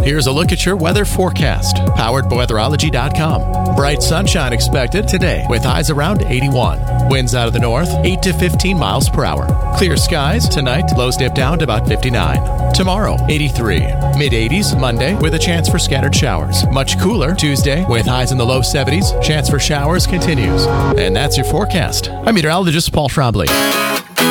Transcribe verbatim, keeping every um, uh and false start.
Here's a look at your weather forecast, powered by weatherology dot com. Bright sunshine expected today with highs around eighty-one. Winds out of the north, eight to fifteen miles per hour. Clear skies tonight, lows dip down to about fifty-nine. Tomorrow, eighty-three. Mid-eighties Monday with a chance for scattered showers. Much cooler Tuesday with highs in the low seventies. Chance for showers continues. And that's your forecast. I'm meteorologist Paul Trombley.